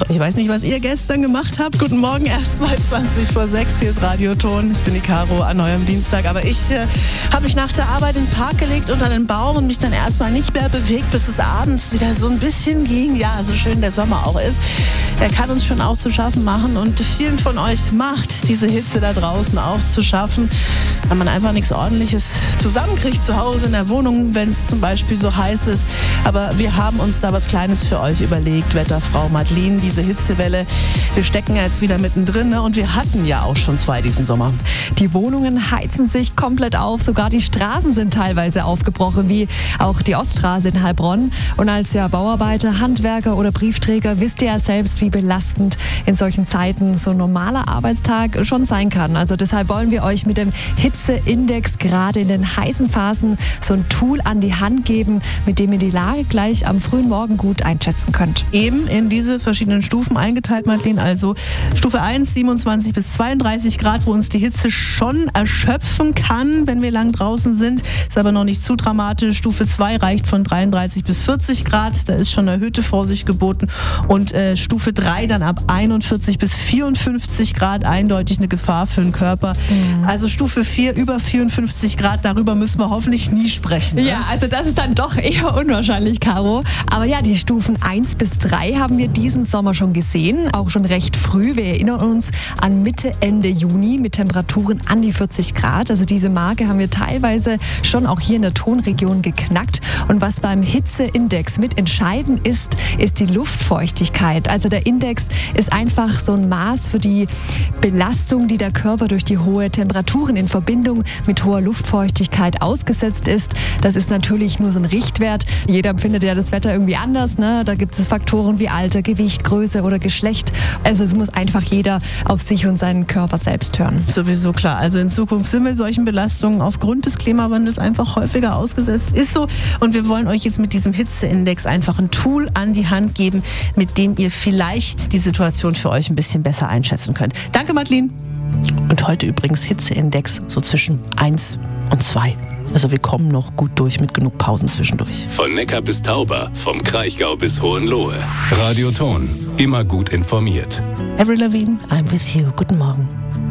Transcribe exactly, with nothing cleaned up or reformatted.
So, ich weiß nicht, was ihr gestern gemacht habt. Guten Morgen, erstmal zwanzig vor sechs. Hier ist Radio Ton. Ich bin die Caro an eurem Dienstag. Aber ich äh, habe mich nach der Arbeit in den Park gelegt unter einen Baum und mich dann erstmal nicht mehr bewegt, bis es abends wieder so ein bisschen ging. Ja, so schön der Sommer auch ist. Er kann uns schon auch zu schaffen machen. Und vielen von euch macht diese Hitze da draußen auch zu schaffen, weil man einfach nichts Ordentliches zusammenkriegt zu Hause in der Wohnung, wenn es zum Beispiel so heiß ist. Aber wir haben uns da was Kleines für euch überlegt. Wetterfrau Madeline, diese Hitzewelle. Wir stecken ja jetzt wieder mittendrin, ne? Und wir hatten ja auch schon zwei diesen Sommer. Die Wohnungen heizen sich komplett auf. Sogar die Straßen sind teilweise aufgebrochen, wie auch die Oststraße in Heilbronn. Und als ja Bauarbeiter, Handwerker oder Briefträger wisst ihr ja selbst, wie belastend in solchen Zeiten so ein normaler Arbeitstag schon sein kann. Also deshalb wollen wir euch mit dem Hitzeindex gerade in den heißen Phasen so ein Tool an die Hand geben, mit dem ihr die Lage gleich am frühen Morgen gut einschätzen könnt. Eben in diese verschiedenen Stufen eingeteilt, Madeline. Also Stufe eins, siebenundzwanzig bis zweiunddreißig Grad, wo uns die Hitze schon erschöpfen kann, wenn wir lang draußen sind. Ist aber noch nicht zu dramatisch. Stufe zwei reicht von dreiunddreißig bis vierzig Grad. Da ist schon erhöhte Vorsicht geboten. Und äh, Stufe drei dann ab einundvierzig bis vierundfünfzig Grad, eindeutig eine Gefahr für den Körper. Mhm. Also Stufe vier über vierundfünfzig Grad, darüber müssen wir hoffentlich nie sprechen. Ne? Ja, also das ist dann doch eher unwahrscheinlich, Caro. Aber ja, die Stufen eins bis drei haben wir diesen Sommer schon gesehen, auch schon recht früh. Wir erinnern uns an Mitte, Ende Juni mit Temperaturen an die vierzig Grad. Also diese Marke haben wir teilweise schon auch hier in der Tonregion geknackt. Und was beim Hitzeindex mit entscheidend ist, ist die Luftfeuchtigkeit. Also der Index ist einfach so ein Maß für die Belastung, die der Körper durch die hohe Temperaturen in Verbindung mit hoher Luftfeuchtigkeit ausgesetzt ist. Das ist natürlich nur so ein Richtwert. Jeder empfindet ja das Wetter irgendwie anders, ne? Da gibt es Faktoren wie Alter, Gewicht, Größe oder Geschlecht. Also es muss einfach jeder auf sich und seinen Körper selbst hören. Sowieso klar. Also in Zukunft sind wir solchen Belastungen aufgrund des Klimawandels einfach häufiger ausgesetzt. Ist so. Und wir wollen euch jetzt mit diesem Hitzeindex einfach ein Tool an die Hand geben, mit dem ihr vielleicht die Situation für euch ein bisschen besser einschätzen könnt. Danke, Madeline. Und heute übrigens Hitzeindex so zwischen eins und zwei. Also wir kommen noch gut durch mit genug Pausen zwischendurch. Von Neckar bis Tauber, vom Kraichgau bis Hohenlohe. Radio Ton, immer gut informiert. Avril Lavigne, I'm with you. Guten Morgen.